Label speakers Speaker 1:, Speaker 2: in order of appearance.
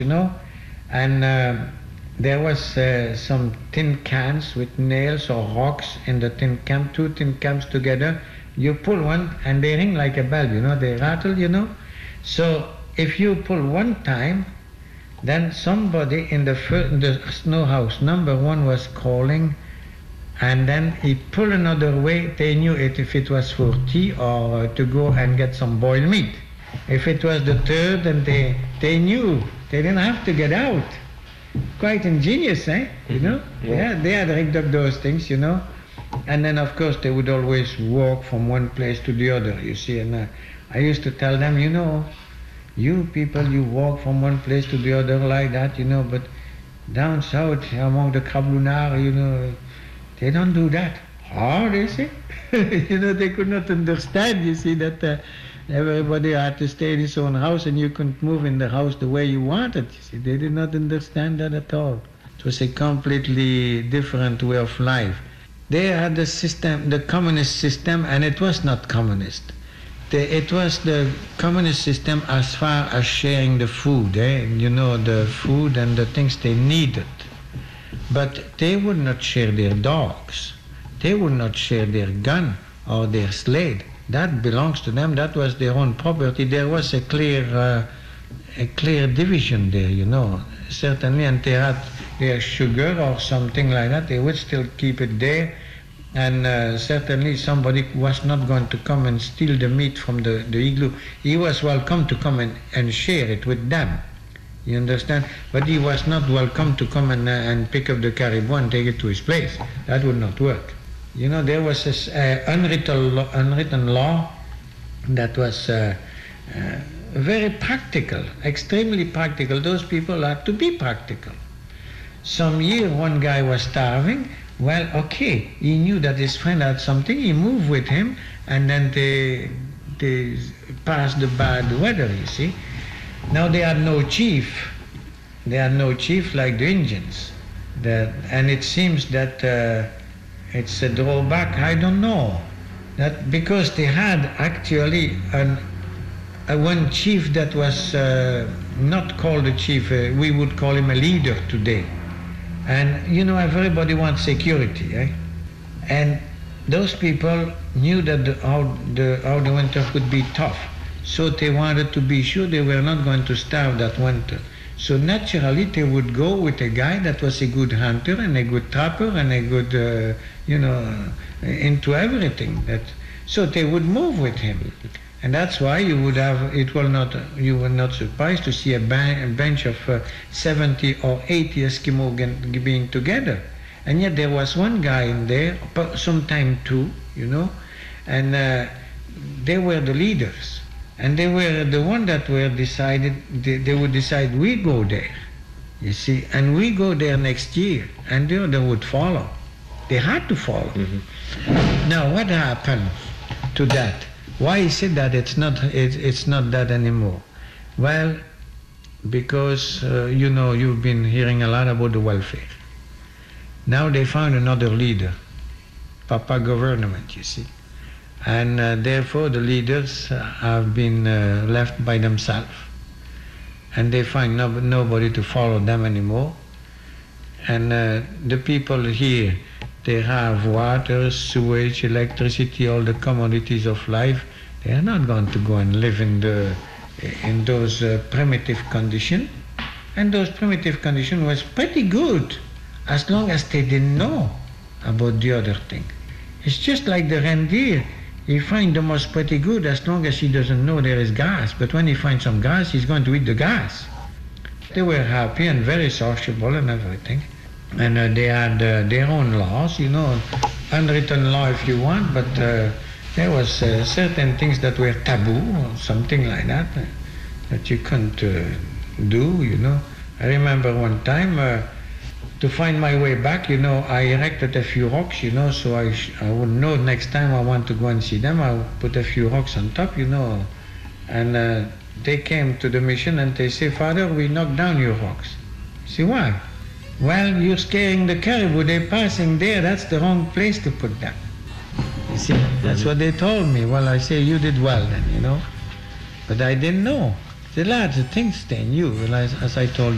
Speaker 1: you know, and there was some tin cans with nails or rocks in the tin can, two tin cans together. You pull one and they ring like a bell, you know, they rattle, you know. So if you pull one time, then somebody in the snow house number one was calling, and then he pulled another way. They knew it if it was for tea or to go and get some boiled meat. If it was the third, then they knew. They didn't have to get out. Quite ingenious, eh? You know? Yeah, they had rigged up those things, you know. And then, of course, they would always walk from one place to the other, you see. And I used to tell them, you know, you people, you walk from one place to the other like that, you know, but down south, among the Krablunars, you know, they don't do that. Oh, they say. You know, they could not understand, you see, that everybody had to stay in his own house and you couldn't move in the house the way you wanted. You see, they did not understand that at all. It was a completely different way of life. They had the system, the communist system, and it was not communist. It was the communist system as far as sharing the food, you know, the food and the things they needed. But they would not share their dogs. They would not share their gun or their sled. That belongs to them. That was their own property. There was a clear division there, you know. Certainly, and they had their sugar or something like that. They would still keep it there. And certainly somebody was not going to come and steal the meat from the igloo. He was welcome to come and share it with them. You understand? But he was not welcome to come and pick up the caribou and take it to his place. That would not work. You know, there was this unwritten law that was very practical, extremely practical. Those people had to be practical. Some year one guy was starving. Well, okay, he knew that his friend had something. He moved with him, and then they passed the bad weather, you see. Now they had no chief. They had no chief like the Indians. And it seems that it's a drawback, I don't know. That because they had actually one chief that was not called a chief, we would call him a leader today. And you know, everybody wants security, eh? And those people knew that how the winter could be tough. So they wanted to be sure they were not going to starve that winter. So naturally they would go with a guy that was a good hunter and a good trapper and a good, you know, into everything. So they would move with him. And that's why you would have, you were not surprised to see a bench of 70 or 80 Eskimo being together. And yet there was one guy in there, sometime two, you know, and they were the leaders. And they were the one that were decided, they would decide, we go there, you see, and we go there next year, and the other would follow. They had to follow. Mm-hmm. Now, what happened to that? Why is it that it's not that anymore? Well, because, you know, you've been hearing a lot about the welfare. Now they found another leader, Papa government, you see. And therefore the leaders have been left by themselves. And they find nobody to follow them anymore. And the people here, they have water, sewage, electricity, all the commodities of life. They are not going to go and live in those primitive conditions. And those primitive conditions was pretty good, as long as they didn't know about the other thing. It's just like the reindeer. He finds the moss pretty good as long as he doesn't know there is gas. But when he finds some gas, he's going to eat the gas. They were happy and very sociable and everything. And they had their own laws, you know, unwritten law if you want, but there was certain things that were taboo or something like that, that you couldn't do, you know. I remember one time, to find my way back, you know, I erected a few rocks, you know, so I would know next time I want to go and see them, I would put a few rocks on top, you know. And they came to the mission and they say, Father, we knocked down your rocks. I say, why? Well, you're scaring the caribou, they're passing there, that's the wrong place to put them. You see, that's what they told me. Well, I say, you did well then, you know. But I didn't know. There are lots of things they knew, as I told you.